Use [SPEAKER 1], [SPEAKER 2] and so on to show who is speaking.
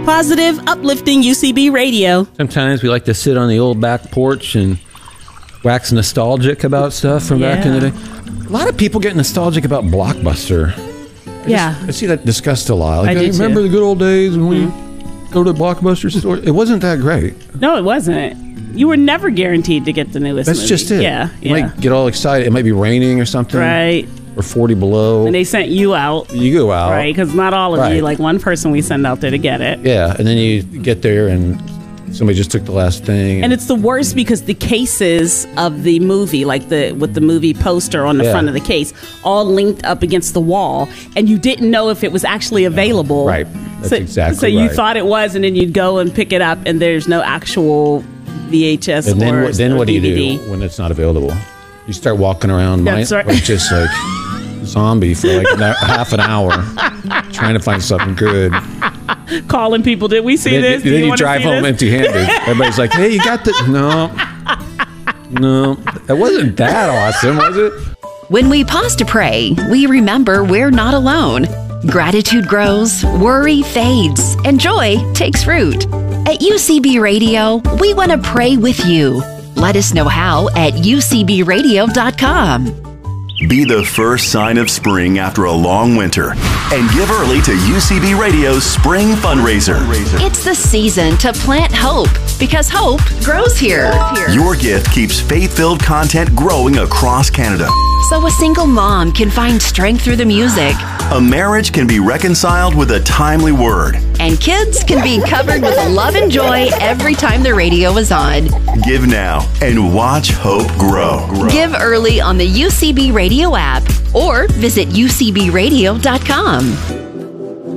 [SPEAKER 1] Positive, uplifting UCB radio.
[SPEAKER 2] Sometimes we like to sit on the old back porch and wax nostalgic about stuff from back in the day. A lot of people get nostalgic about Blockbuster. I see that discussed a lot. Like, I remember the good old days when we go to the Blockbuster store. It wasn't that great.
[SPEAKER 1] No, it wasn't. You were never guaranteed to get the newest movie.
[SPEAKER 2] That's just it.
[SPEAKER 1] Yeah.
[SPEAKER 2] You might get all excited. It might be raining or something.
[SPEAKER 1] Right.
[SPEAKER 2] Or 40 below.
[SPEAKER 1] And they sent you out.
[SPEAKER 2] You go out.
[SPEAKER 1] Right, because not all of you. Like one person we send out there to get it.
[SPEAKER 2] Yeah, and then you get there and somebody just took the last thing.
[SPEAKER 1] And it's the worst because the cases of the movie, like with the movie poster on the front of the case, all linked up against the wall, and you didn't know if it was actually available.
[SPEAKER 2] Right. That's exactly
[SPEAKER 1] so you thought it was, and then you'd go and pick it up, and there's no actual VHS
[SPEAKER 2] and then what do you
[SPEAKER 1] DVD.
[SPEAKER 2] do when it's not available? You start walking around
[SPEAKER 1] That's right.
[SPEAKER 2] like just like zombie for like half an hour trying to find something good.
[SPEAKER 1] Calling people, did we see this?
[SPEAKER 2] Then you drive home empty-handed. Everybody's like, hey, you got the... No, that wasn't that awesome, was it?
[SPEAKER 3] When we pause to pray, we remember we're not alone. Gratitude grows, worry fades, and joy takes root. At UCB Radio, we want to pray with you. Let us know how at ucbradio.com.
[SPEAKER 4] Be the first sign of spring after a long winter and give early to UCB Radio's Spring Fundraiser.
[SPEAKER 3] It's the season to plant hope because hope grows here.
[SPEAKER 4] Your gift keeps faith-filled content growing across Canada.
[SPEAKER 3] So a single mom can find strength through the music.
[SPEAKER 4] A marriage can be reconciled with a timely word.
[SPEAKER 3] And kids can be covered with love and joy every time the radio is on.
[SPEAKER 4] Give now and watch hope grow.
[SPEAKER 3] Give early on the UCB Radio app or visit ucbradio.com.